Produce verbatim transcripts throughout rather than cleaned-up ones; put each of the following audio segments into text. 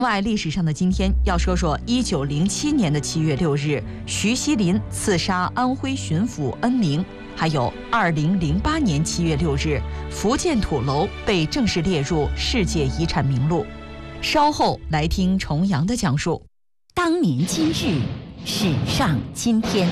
外历史上的今天，要说说一九零七年的七月六日，徐锡麟刺杀安徽巡抚恩铭；还有二零零八年七月六日，福建土楼被正式列入世界遗产名录。稍后来听重阳的讲述。 当年今日，史上今天。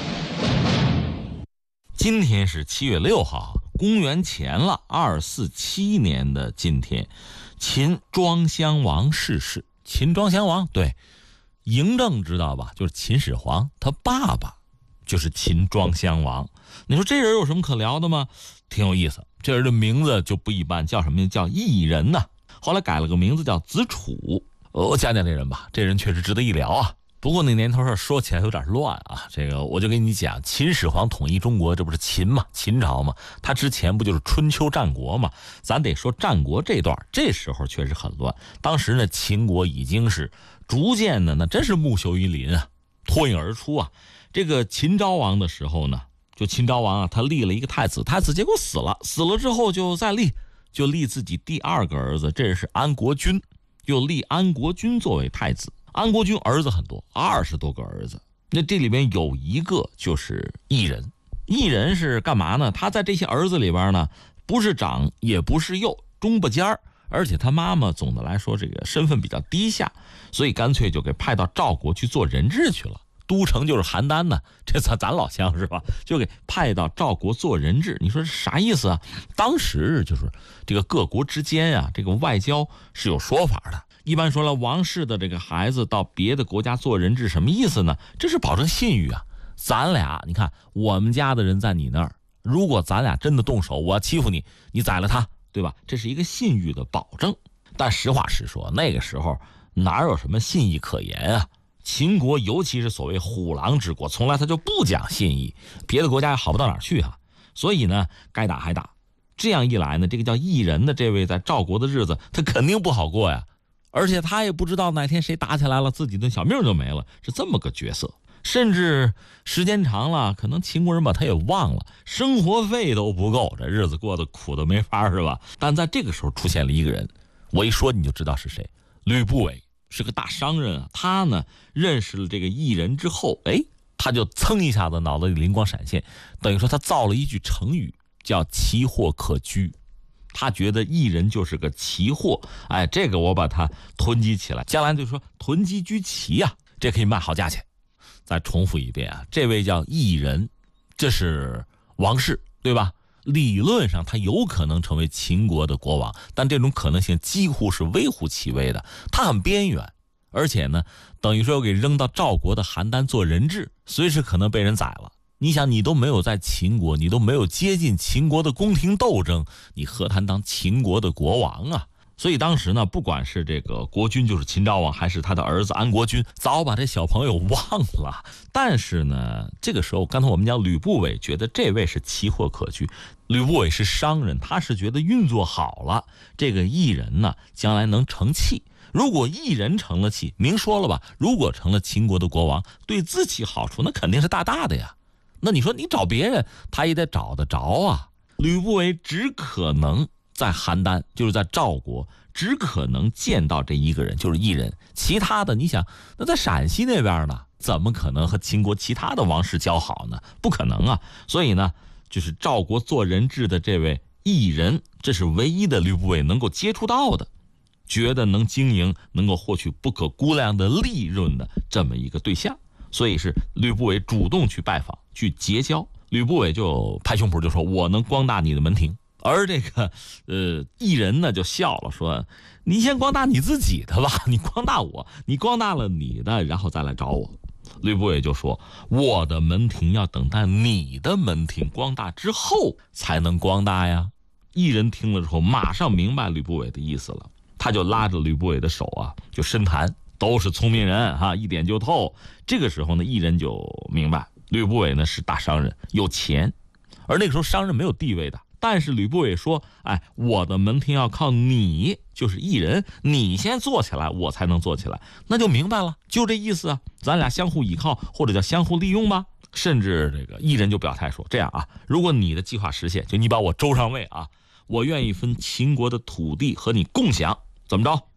今天是七月六号，公元前了二四七年的今天，秦庄襄王逝世。秦庄襄王，对，嬴政知道吧？就是秦始皇他爸爸，就是秦庄襄王。你说这人有什么可聊的吗？挺有意思。这人的名字就不一般，叫什么呢？叫异人呐、啊。后来改了个名字叫子楚。我讲讲这人吧，这人确实值得一聊啊。不过那年头说起来有点乱啊，这个我就跟你讲，秦始皇统一中国，这不是秦嘛，秦朝嘛，他之前不就是春秋战国嘛？咱得说战国这段，这时候确实很乱。当时呢，秦国已经是逐渐的，那真是木秀于林啊，脱颖而出啊。这个秦昭王的时候呢，就秦昭王啊，他立了一个太子，太子结果死了，死了之后就再立，就立自己第二个儿子，这是安国君，就立安国君作为太子。安国君儿子很多，二十多个儿子。那这里边有一个就是异人，异人是干嘛呢？他在这些儿子里边呢，不是长也不是幼，中不尖儿，而且他妈妈总的来说这个身份比较低下，所以干脆就给派到赵国去做人质去了。都城就是邯郸呢，这咱咱老乡是吧？就给派到赵国做人质。你说这啥意思啊？当时就是这个各国之间啊，这个外交是有说法的。一般说了，王室的这个孩子到别的国家做人质，什么意思呢？这是保证信誉啊。咱俩，你看我们家的人在你那儿，如果咱俩真的动手，我要欺负你，你宰了他，对吧？这是一个信誉的保证。但实话实说，那个时候哪有什么信义可言啊？秦国尤其是所谓虎狼之国，从来他就不讲信义，别的国家也好不到哪儿去啊。所以呢，该打还打。这样一来呢，这个叫异人的这位在赵国的日子，他肯定不好过呀。而且他也不知道哪天谁打起来了，自己的小命就没了，是这么个角色。甚至时间长了，可能秦国人把他也忘了，生活费都不够，这日子过得苦的没法，是吧？但在这个时候出现了一个人，我一说你就知道是谁，吕不韦，是个大商人啊。他呢认识了这个异人之后，哎，他就噌一下子脑子里灵光闪现，等于说他造了一句成语，叫奇货可居。他觉得异人就是个奇货，哎，这个我把它囤积起来，将来就说囤积居奇呀、啊，这可以卖好价钱。再重复一遍啊，这位叫异人，这是王室，对吧？理论上他有可能成为秦国的国王，但这种可能性几乎是微乎其微的，他很边缘，而且呢，等于说又给扔到赵国的邯郸做人质，随时可能被人宰了。你想，你都没有在秦国，你都没有接近秦国的宫廷斗争，你何谈当秦国的国王啊？所以当时呢，不管是这个国君就是秦昭王，还是他的儿子安国君，早把这小朋友忘了。但是呢，这个时候刚才我们讲吕不韦觉得这位是奇货可居，吕不韦是商人，他是觉得运作好了，这个异人呢将来能成器。如果异人成了器，明说了吧，如果成了秦国的国王，对自己好处那肯定是大大的呀。那你说你找别人，他也得找得着啊。吕不韦只可能在邯郸，就是在赵国，只可能见到这一个人，就是异人。其他的，你想，那在陕西那边呢，怎么可能和秦国其他的王室交好呢？不可能啊。所以呢，就是赵国做人质的这位异人，这是唯一的吕不韦能够接触到的，觉得能经营，能够获取不可估量的利润的这么一个对象。所以是吕不韦主动去拜访，去结交。吕不韦就拍胸脯就说：“我能光大你的门庭。”而这个呃异人呢就笑了，说：“你先光大你自己的吧，你光大我，你光大了你的，然后再来找我。”吕不韦就说：“我的门庭要等待你的门庭光大之后才能光大呀。”异人听了之后，马上明白吕不韦的意思了，他就拉着吕不韦的手啊，就深谈。都是聪明人哈，一点就透。这个时候呢，异人就明白吕不韦呢是大商人，有钱，而那个时候商人没有地位的。但是吕不韦说：“哎，我的门庭要靠你，就是异人，你先做起来，我才能做起来。”那就明白了，就这意思啊，咱俩相互依靠，或者叫相互利用吧。甚至这个异人就表态说：“这样啊，如果你的计划实现，就你把我周上位啊，我愿意分秦国的土地和你共享，怎么着？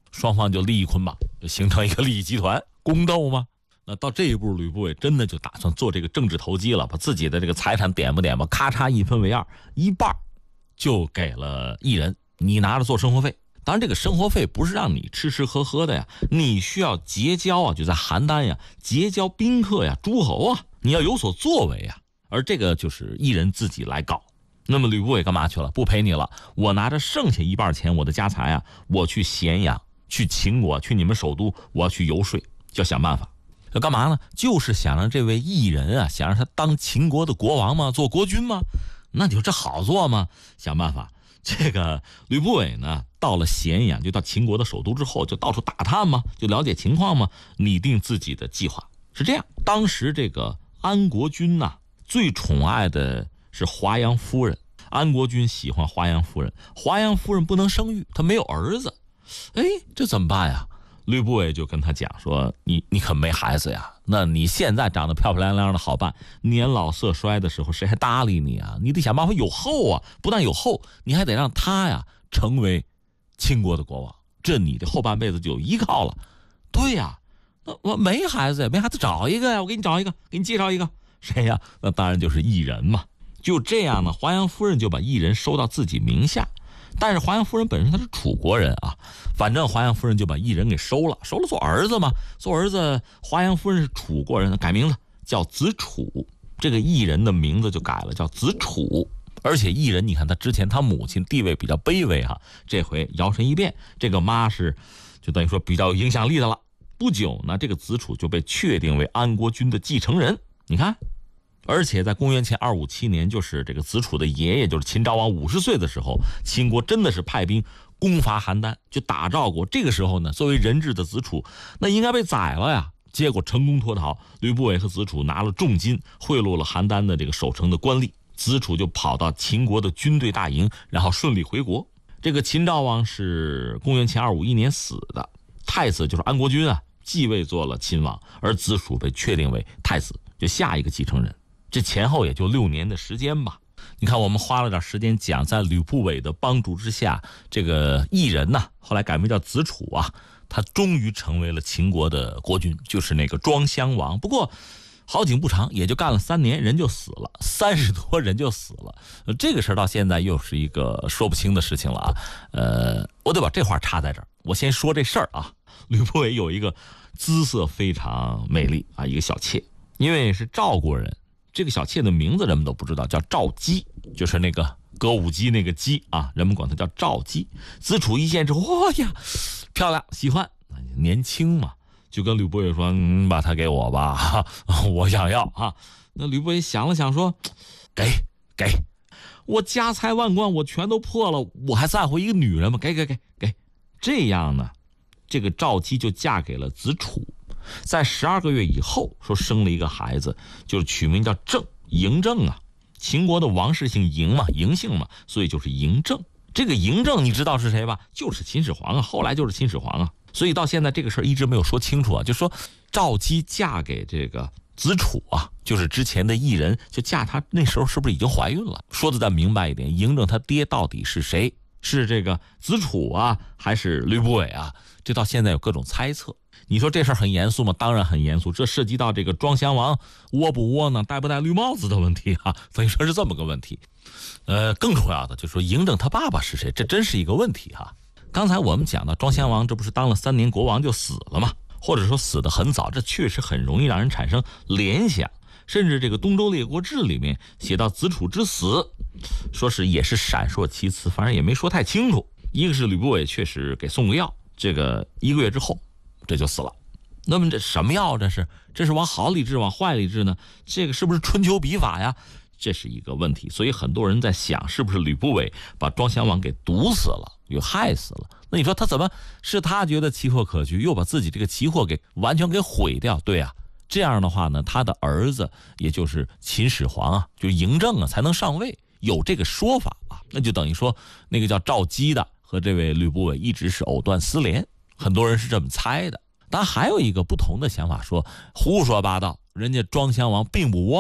双方就利益捆绑，就形成一个利益集团，宫斗吗？那到这一步，吕不韦真的就打算做这个政治投机了，把自己的这个财产点吧点吧，咔嚓一分为二，一半就给了异人，你拿着做生活费。当然这个生活费不是让你吃吃喝喝的呀，你需要结交啊，就在邯郸呀结交宾客呀、诸侯啊，你要有所作为啊。而这个就是异人自己来搞。那么吕不韦干嘛去了？不陪你了，我拿着剩下一半钱，我的家财啊，我去咸阳，去秦国，去你们首都，我要去游说，就想办法。要干嘛呢？就是想让这位异人啊，想让他当秦国的国王吗？做国君吗？那你说这好做吗？想办法。这个吕不韦呢，到了咸阳，就到秦国的首都之后，就到处打探嘛，就了解情况嘛，拟定自己的计划。是这样，当时这个安国君呐、啊，最宠爱的是华阳夫人。安国君喜欢华阳夫人，华阳夫人不能生育，她没有儿子。哎，这怎么办呀？吕不韦就跟他讲说，你你可没孩子呀，那你现在长得漂漂亮亮的好办，年老色衰的时候谁还搭理你啊？你得想办法有后啊，不但有后，你还得让他呀成为秦国的国王，这你的后半辈子就有依靠了。对呀，那我没孩子呀，没孩子找一个呀，我给你找一个，给你介绍一个。谁呀？那当然就是异人嘛。就这样呢，华阳夫人就把异人收到自己名下。但是华阳夫人本身她是楚国人啊，反正华阳夫人就把异人给收了，收了做儿子嘛，做儿子。华阳夫人是楚国人，改名字叫子楚，这个异人的名字就改了，叫子楚。而且异人，你看他之前他母亲地位比较卑微哈、啊，这回摇身一变，这个妈是就等于说比较有影响力的了。不久呢，这个子楚就被确定为安国君的继承人。你看。而且在公元前二五七年，就是这个子楚的爷爷，就是秦昭王五十岁的时候，秦国真的是派兵攻伐邯郸，就打赵国。这个时候呢，作为人质的子楚，那应该被宰了呀。结果成功脱逃，吕不韦和子楚拿了重金，贿赂了邯郸的这个守城的官吏，子楚就跑到秦国的军队大营，然后顺利回国。这个秦昭王是公元前二五一年死的，太子就是安国君啊，继位做了秦王，而子楚被确定为太子，就下一个继承人。这前后也就六年的时间吧。你看，我们花了点时间讲，在吕不韦的帮助之下，这个异人呢，后来改名叫子楚啊，他终于成为了秦国的国君，就是那个庄襄王。不过好景不长，也就干了三年，人就死了，三十多人就死了。这个事儿到现在又是一个说不清的事情了啊。呃，我得把这话插在这儿，我先说这事儿啊。吕不韦有一个姿色非常美丽啊，一个小妾，因为是赵国人。这个小妾的名字人们都不知道，叫赵姬，就是那个歌舞姬那个姬啊，人们管她叫赵姬。子楚一见之后，哇呀，漂亮，喜欢，年轻嘛，就跟吕不韦说：“嗯，把她给我吧，我想要啊。”那吕不韦想了想说：“给给，我家财万贯，我全都破了，我还在乎一个女人吗？给给给给。”这样呢，这个赵姬就嫁给了子楚。在十二个月以后，说生了一个孩子，就是取名叫郑，嬴政啊。秦国的王室姓嬴嘛，嬴姓嘛，所以就是嬴政。这个嬴政你知道是谁吧？就是秦始皇啊，后来就是秦始皇啊。所以到现在这个事儿一直没有说清楚啊，就说赵姬嫁给这个子楚啊，就是之前的异人，就嫁他那时候是不是已经怀孕了？说的再明白一点，嬴政他爹到底是谁？是这个子楚啊，还是吕不韦啊？这到现在有各种猜测。你说这事儿很严肃吗？当然很严肃，这涉及到这个庄襄王窝不窝呢，戴不戴绿帽子的问题啊，所以说是这么个问题。呃，更重要的就是说嬴政他爸爸是谁，这真是一个问题哈、啊。刚才我们讲到庄襄王，这不是当了三年国王就死了吗？或者说死得很早，这确实很容易让人产生联想。甚至这个《东周列国志》里面写到子楚之死，说是也是闪烁其词，反正也没说太清楚。一个是吕不韦确实给送过药，这个一个月之后这就死了。那么这什么药？这是这是往好里治，往坏里治呢？这个是不是春秋笔法呀？这是一个问题。所以很多人在想，是不是吕不韦把庄襄王给毒死了，又害死了？那你说他怎么是他觉得奇货可居，又把自己这个奇货给完全给毁掉？对啊，这样的话呢，他的儿子也就是秦始皇啊，就是嬴政啊，才能上位，有这个说法啊。那就等于说，那个叫赵姬的和这位吕不韦一直是藕断丝连，很多人是这么猜的。当然还有一个不同的想法，说胡说八道，人家庄襄王并不窝